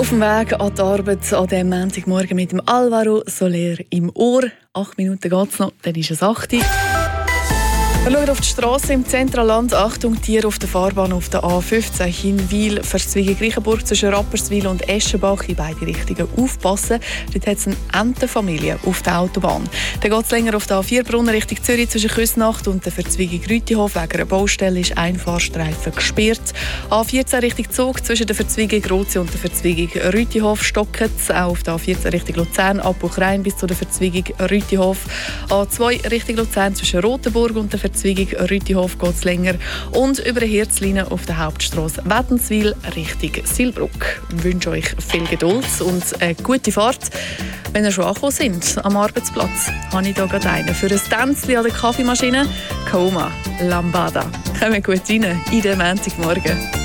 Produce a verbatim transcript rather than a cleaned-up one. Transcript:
Auf dem Weg an die Arbeit an diesem Montagmorgen mit dem Alvaro Soler im Ohr. Acht Minuten geht es noch, dann ist es acht Uhr. Wir schauen auf die Straße im Zentralland. Achtung, Tiere auf der Fahrbahn auf der A fünfzehn Hinwil, Verzweigen-Greichenburg zwischen Rapperswil und Eschenbach in beide Richtungen aufpassen. Dort hat es eine Entenfamilie auf der Autobahn. Dann geht es länger auf der A vier Brunnen Richtung Zürich zwischen Küsnacht und der Verzweigung-Rütihof. Wegen einer Baustelle ist ein Fahrstreifen gesperrt. A vierzehn Richtung Zug zwischen der Verzweigung-Rozi und der Verzweigung-Rütihof stockt. Auch auf der A vierzehn Richtung Luzern, Abbruch-Rhein bis zu der Verzweigung-Rütihof. A zwei Richtung Luzern zwischen Rotenburg und der Verzweigung Rütihof geht es länger. Und über die Herzlinie auf der Hauptstrasse Wädenswil Richtung Silbruck. Ich wünsche euch viel Geduld und eine gute Fahrt. Wenn ihr schon angekommen sind am Arbeitsplatz, habe ich hier gerade einen für ein Tänzchen an der Kaffeemaschine. Kaoma Lambada. Kommt gut rein in den Montagmorgen.